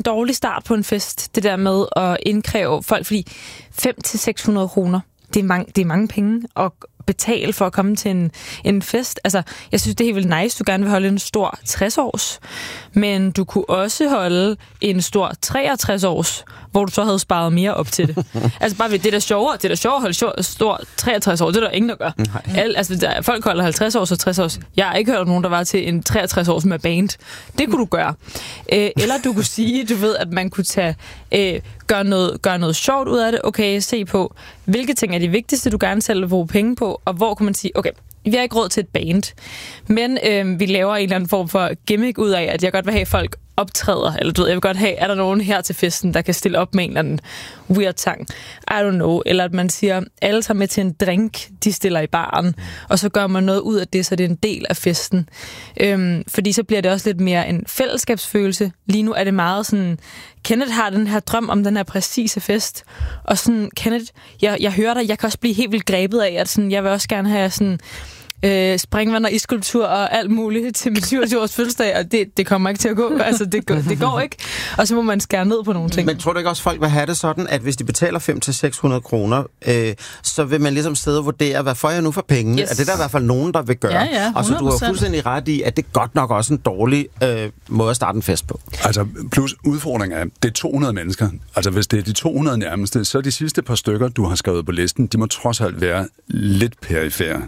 dårlig start på en fest, det der med at indkræve folk, fordi 500-600 kroner, det er mange penge at betale for at komme til en fest. Altså, jeg synes, det er helt vildt nice, du gerne vil holde en stor 60-års, men du kunne også holde en stor 63-års, hvor du så havde sparet mere op til det. Altså, bare ved det der sjovere at holde stor 63 år, det er der ingen, der gør. Folk holder 50 års og 60 års. Jeg har ikke hørt nogen, der var til en 63 års med band. Det kunne du gøre. Eller du kunne sige, du ved, at man kunne gøre noget sjovt ud af det. Okay, se på, hvilke ting er de vigtigste, du gerne selv vil bruge penge på, og hvor kunne man sige, okay, vi har ikke råd til et band, men vi laver en eller anden form for gimmick ud af, at jeg godt vil have folk optræder, eller du ved, jeg vil godt have, er der nogen her til festen, der kan stille op med en eller anden weird sang? I don't know. Eller at man siger, alle tager med til en drink, de stiller i baren, og så gør man noget ud af det, så det er en del af festen. Fordi så bliver det også lidt mere en fællesskabsfølelse. Lige nu er det meget sådan, Kenneth har den her drøm om den her præcise fest, og sådan, Kenneth, jeg hører dig, jeg kan også blive helt vildt grebet af, at sådan, jeg vil også gerne have sådan springvand og iskultur og alt muligt til min 27-års fødselsdag, og det kommer ikke til at gå. Altså, det går ikke. Og så må man skære ned på nogle ting. Men tror du ikke også, folk vil have det sådan, at hvis de betaler 500-600 kroner, så vil man ligesom sidde og vurdere, hvad får jeg nu for pengene? Yes. Er det der i hvert fald nogen, der vil gøre? Ja, og så du har fuldstændig ret i, at det godt nok også en dårlig måde at starte en fest på. Altså, plus udfordringen er, det er 200 mennesker. Altså, hvis det er de 200 nærmeste, så de sidste par stykker, du har skrevet på listen, de må trods alt være lidt perifære.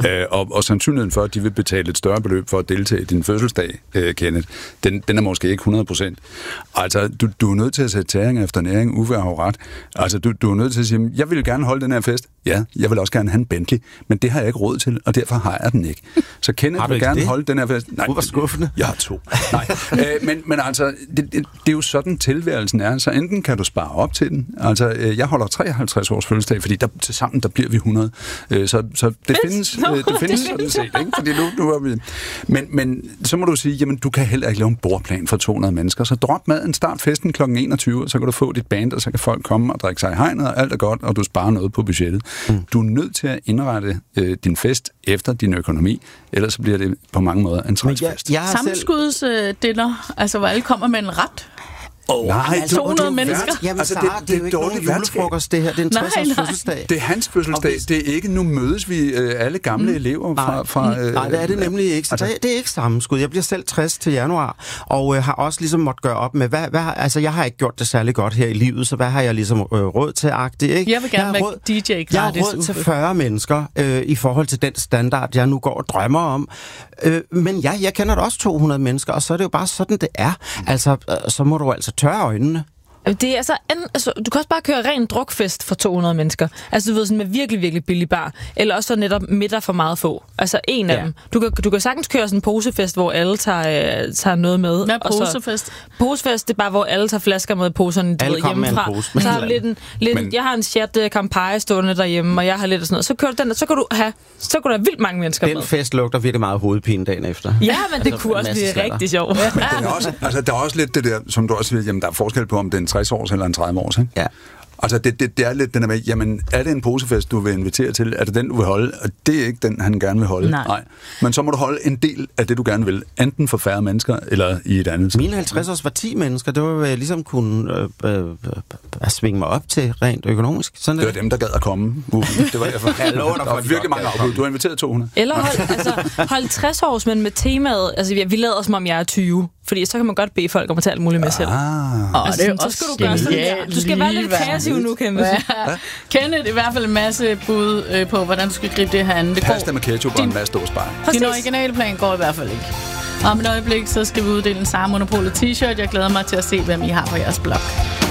Og sandsynligheden for, at de vil betale et større beløb for at deltage i din fødselsdag, Kenneth, den er måske ikke 100%. Altså, du er nødt til at sætte tæring efter næring. Uffe har jo ret. Altså, du er nødt til at sige, jeg vil gerne holde den her fest. Ja, jeg vil også gerne have en Bentley, men det har jeg ikke råd til, og derfor har jeg den ikke. Så Kenneth vil gerne holde den her fest. Nej, hvor skuffende. Jeg har 2. Nej. Men altså, det er jo sådan tilværelsen er. Så enten kan du spare op til den. Altså, jeg holder 53 års fødselsdag, fordi sammen der bliver vi 100. Så det findes... Det findes sådan set, ikke? Fordi nu er vi... Men så må du sige, jamen du kan heller ikke lave en bordplan for 200 mennesker, så drop maden, start festen kl. 21, så kan du få dit band, og så kan folk komme og drikke sig i hegnet, og alt er godt, og du sparer noget på budgettet. Du er nødt til at indrette din fest efter din økonomi, ellers så bliver det på mange måder en træsfest. Sammenskuddsdinner, altså hvor alle kommer med en ret. Nej, 200 mennesker. Jamen, altså, det er jo ikke nogen julefrokost, det her. Det er en 60-års fødselsdag. Det er hans fødselsdag. Det er ikke, nu mødes vi alle gamle elever fra... Nej, det er det nemlig ikke. Så det er ikke sammenskud. Jeg bliver selv 60 til januar, og har også ligesom måttet gøre op med, altså jeg har ikke gjort det særlig godt her i livet, så hvad har jeg ligesom råd til agtigt, ikke? Jeg vil gerne være DJ klar. Jeg har råd til 40 mennesker i forhold til den standard, jeg nu går og drømmer om. Men ja, jeg kender da også 200 mennesker, og så er det jo bare sådan, det er. Altså, så må du altså tørre øjnene. Det er altså, du kan også bare køre ren drukfest for 200 mennesker. Altså, du ved, sådan med virkelig, virkelig billig bar. Eller også så netop middag for meget få. Altså, en af dem. Du kan sagtens køre sådan en posefest, hvor alle tager noget med. Hvad er posefest? Posefest, det er bare, hvor alle tager flasker med poserne, du ved, hjemmefra. Så har jeg har en chat Campari stående derhjemme, og jeg har lidt og sådan noget. Så kører den, så kan du have vildt mange mennesker med. Den fest lugter virkelig meget hovedpine dagen efter. Ja, men det kunne også blive rigtig sjovt. Der er også lidt det der, som du også siger, jamen der er forskel på, om det er en 60-års eller en 30-års, ikke? Ja. Altså, det er lidt den der med, jamen, er det en posefest, du vil invitere til? Er det den, du vil holde? Og det er ikke den, han gerne vil holde. Nej. Men så må du holde en del af det, du gerne vil. Enten for færre mennesker, eller i et andet. Mine 50 års var 10 mennesker. Det var, hvad jeg ligesom kunne svinge mig op til rent økonomisk. Sådan det var dem, der gad at komme. Det var derfor. Jeg lover dig for, der var virkelig mange afbud. Du har inviteret 200. Eller hold 60 års, men med temaet. Altså, vi lader som om jeg er 20. Fordi så kan man godt bede folk om at tage alt muligt med selv. Altså, det er så skal du gøre sådan der. Du skal være lidt kreativ nu, Kenneth. Ja. Kenneth i hvert fald en masse bud på, hvordan du skal gribe det her an. Pasta med ketchup og en masse dåsbar. Din originale plan går i hvert fald ikke. Om et øjeblik, så skal vi uddele en Sara Monopolet t-shirt. Jeg glæder mig til at se, hvem I har på jeres blog.